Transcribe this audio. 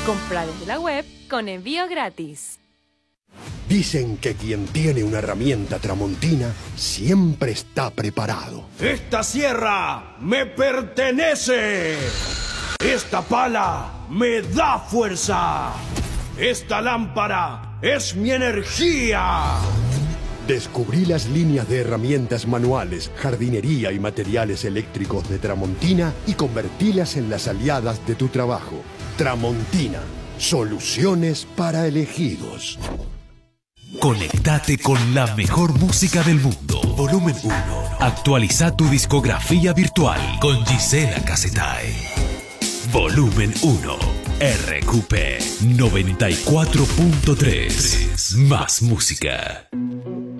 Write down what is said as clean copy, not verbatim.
Compra desde la web con envío gratis. Dicen que quien tiene una herramienta tramontina siempre está preparado. ¡Esta sierra me pertenece! ¡Esta pala me da fuerza! ¡Esta lámpara es mi energía! Descubrí las líneas de herramientas manuales, jardinería y materiales eléctricos de Tramontina y convertílas en las aliadas de tu trabajo. Tramontina, soluciones para elegidos. Conectate con la mejor música del mundo. Volumen 1. Actualiza tu discografía virtual con Gisela Casetae. Volumen 1. RQP 94.3. Más música.